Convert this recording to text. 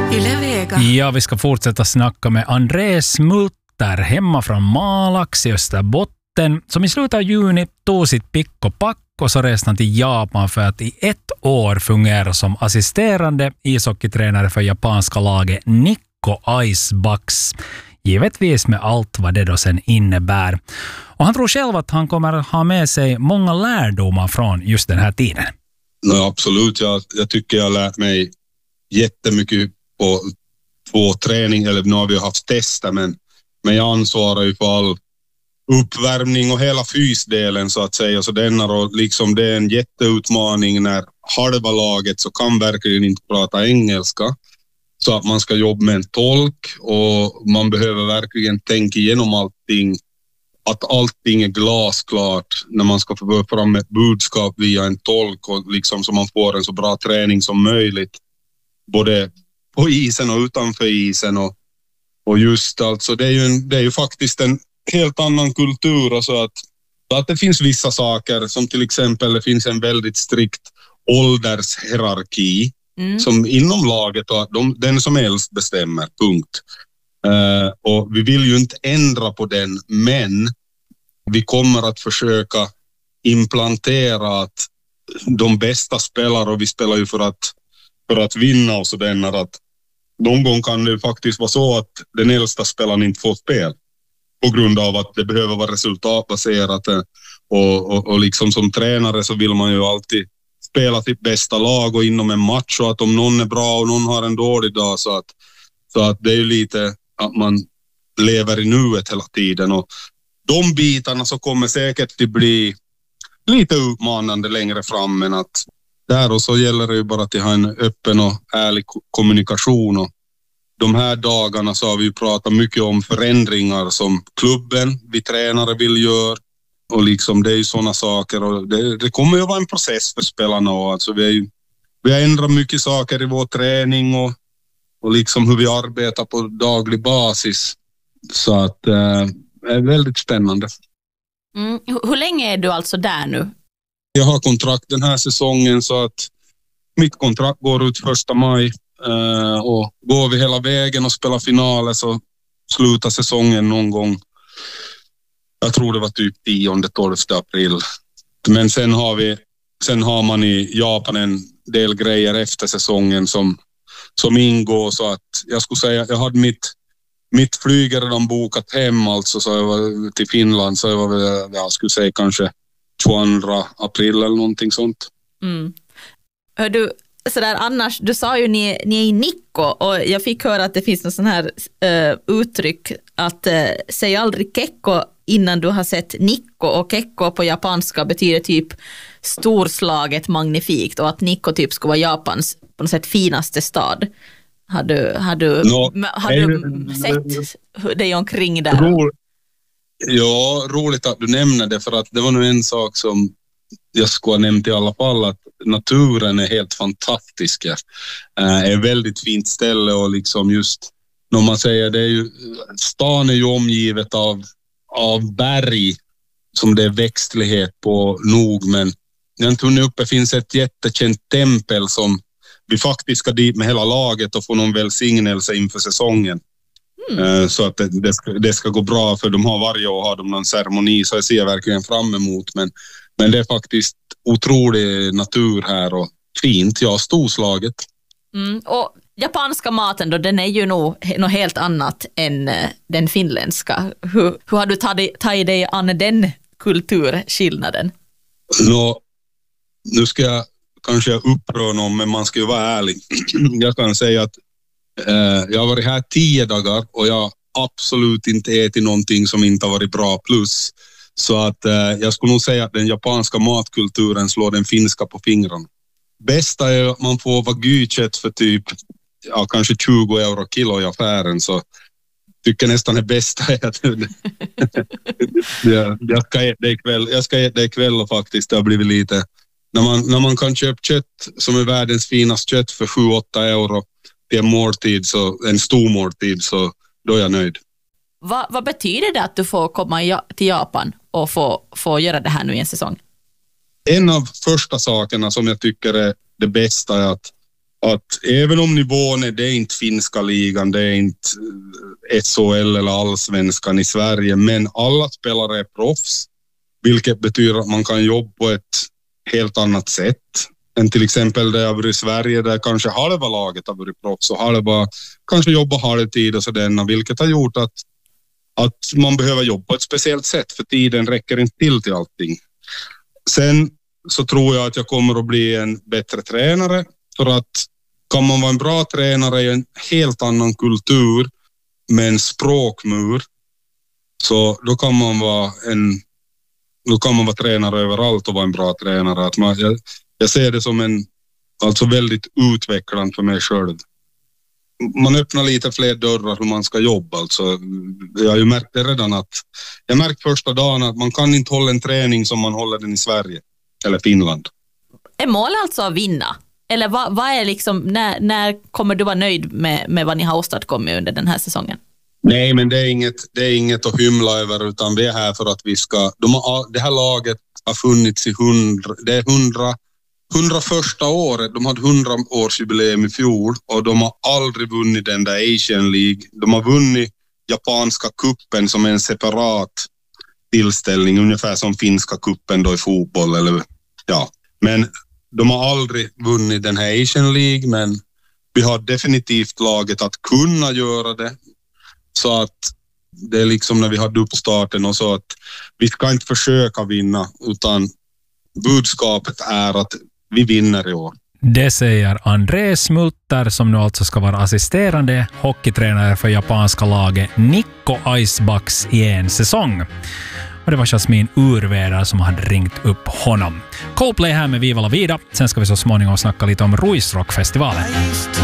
Yle Vega. Ja, vi ska fortsätta snacka med Andres Multer hemma från Malax i Österbotten, som i slutet av juni tog sitt pick och pack och så reste han till Japan för att i 1 år fungera som assisterande ishockeytränare för japanska laget Nikko Ice-Bucks. Givetvis med allt vad det då sen innebär. Och han tror själv att han kommer ha med sig många lärdomar från just den här tiden. Ja, absolut. Jag tycker jag har lärt mig jättemycket på 2 träning, eller nu har vi haft tester, men jag ansvarar ju för all uppvärmning och hela fysdelen så att säga. Så denna då, liksom det är en jätteutmaning när halva laget så kan verkligen inte prata engelska. Så att man ska jobba med en tolk och man behöver verkligen tänka igenom allting. Att allting är glasklart när man ska få fram ett budskap via en tolk och liksom så man får en så bra träning som möjligt. Både på isen och utanför isen och just alltså det är ju faktiskt en helt annan kultur och så att det finns vissa saker som till exempel det finns en väldigt strikt åldershierarki som inom laget och att den som äldst bestämmer, punkt. Och vi vill ju inte ändra på den, men vi kommer att försöka implantera att de bästa spelar, och vi spelar ju för att vinna och sådär, att någon gång kan det faktiskt vara så att den äldsta spelaren inte får spel på grund av att det behöver vara resultatbaserat och liksom som tränare så vill man ju alltid spela sitt bästa lag och inom en match, och att om någon är bra och någon har en dålig dag så att det är ju lite att man lever i nuet hela tiden, och de bitarna så kommer säkert att bli lite utmanande längre fram, men att där och så gäller det ju bara att ha en öppen och ärlig kommunikation. Och de här dagarna så har vi ju pratat mycket om förändringar som klubben, vi tränare vill göra. Och liksom det är ju sådana saker, och det kommer ju vara en process för spelarna. Och alltså vi har ändrat mycket saker i vår träning och liksom hur vi arbetar på daglig basis. Så att det är väldigt spännande. Hur länge är du alltså där nu? Jag har kontrakt den här säsongen så att mitt kontrakt går ut 1 maj. Och går vi hela vägen och spelar finaler så slutar säsongen någon gång. Jag tror det var typ 10-12 april. Men sen har man i Japan en del grejer efter säsongen som ingår, så att jag skulle säga att jag hade mitt flyg redan bokat hem, alltså så jag var till Finland, så jag skulle säga kanske 22 april eller någonting sånt. Hör du, sådär annars, du sa ju ni är i Nikko, och jag fick höra att det finns någon sån här uttryck att säg aldrig kekko innan du har sett Nikko, och kekko på japanska betyder typ storslaget, magnifikt, och att Nikko typ ska vara Japans på något sätt finaste stad. Har du sett dig omkring där? Ja, roligt att du nämner det, för att det var nog en sak som jag skulle ha nämnt i alla fall, att naturen är helt fantastisk. Är ett väldigt fint ställe, och liksom just när man säger det är ju, stan är ju omgivet av berg som det är växtlighet på nog, men den tunneln uppe finns ett jättekänt tempel som vi faktiskt ska dit med hela laget och få någon välsignelse inför säsongen. Så att det ska gå bra, för de har varje år har de någon ceremoni, så jag ser verkligen fram emot, men det är faktiskt otrolig natur här och fint, ja, storslaget. Och japanska maten då, den är ju nog något helt annat än den finländska. Hur har du tagit dig an den kulturskillnaden? Nu ska jag kanske uppröra någon, men man ska ju vara ärlig. Jag kan säga att jag har varit här 10 dagar och jag absolut inte ätit någonting som inte har varit bra plus. Så att jag skulle nog säga att den japanska matkulturen slår den finska på fingrarna. Bästa är att man får wagyu-kött för typ kanske 20 euro kilo i affären, så tycker nästan det bästa är att jag ska äta det ikväll, och faktiskt det har blivit lite när man kan köpa kött som är världens finaste kött för 7-8 euro till en måltid, så en stor måltid, så då är jag nöjd. Vad betyder det att du får komma till Japan och få göra det här nu i en säsong? En av första sakerna som jag tycker är det bästa är att även om nivån det är inte finska ligan, det är inte SHL eller allsvenskan i Sverige, men alla spelare är proffs, vilket betyder att man kan jobba på ett helt annat sätt än till exempel där jag var i Sverige, där kanske halva laget har varit proffs och halva kanske jobbar halvtid och sådana, vilket har gjort att man behöver jobba på ett speciellt sätt, för tiden räcker inte till allting. Sen så tror jag att jag kommer att bli en bättre tränare, för att kan man vara en bra tränare i en helt annan kultur med en språkmur, så då kan man vara tränare överallt och vara en bra tränare. Att jag ser det som alltså väldigt utvecklande för mig själv. Man öppnar lite fler dörrar hur man ska jobba. Alltså, jag har ju märkt det redan jag märkt första dagen att man kan inte hålla en träning som man håller den i Sverige eller Finland. Är målet alltså att vinna? Eller vad är liksom, när kommer du vara nöjd med vad ni har åstadkommit under den här säsongen? Nej, men det är inget att hymla över, utan vi är här för att vi ska... det här laget har funnits i 101 året. De hade 100-årsjubileum i fjol och de har aldrig vunnit den där Asian League. De har vunnit japanska kuppen som är en separat tillställning, ungefär som finska kuppen då i fotboll. Men de har aldrig vunnit den här Asian League, men vi har definitivt laget att kunna göra det. Så att det är liksom när vi hade uppstarten och så att vi ska inte försöka vinna, utan budskapet är att vi vinner i år. Det säger André Smulter, som nu alltså ska vara assisterande hockeytränare för japanska laget Nikko Icebucks i en säsong. Och det var Jasmin Urvedar som hade ringt upp honom. Coldplay här med Viva la Vida. Sen ska vi så småningom snacka lite om Ruisrock-festivalen.